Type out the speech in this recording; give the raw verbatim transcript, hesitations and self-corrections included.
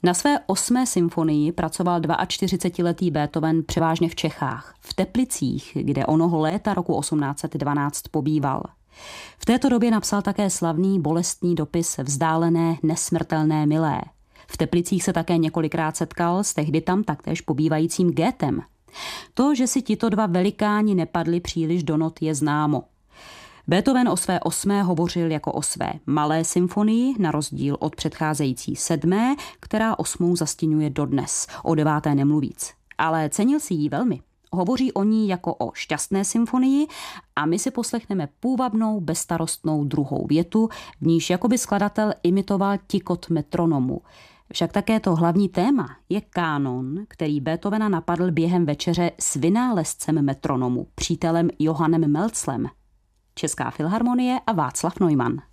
Na své osmé symfonii pracoval čtyřicetiletý Beethoven převážně v Čechách, v Teplicích, kde onoho léta roku osmnáct set dvanáct pobýval. V této době napsal také slavný bolestný dopis Vzdálené nesmrtelné milé. V Teplicích se také několikrát setkal s tehdy tam taktéž pobývajícím Goethem. To, že si tito dva velikáni nepadli příliš do not, je známo. Beethoven o své osmé hovořil jako o své malé symfonii, na rozdíl od předcházející sedmé, která osmou zastěňuje dodnes, o deváté nemluvíc. Ale cenil si ji velmi. Hovoří o ní jako o šťastné symfonii a my si poslechneme půvabnou, bezstarostnou druhou větu, v níž jakoby skladatel imitoval tikot metronomu. Však také to hlavní téma je kánon, který Beethovena napadl během večeře s vynálezcem metronomu, přítelem Johannem Melzlem. Česká filharmonie a Václav Neumann.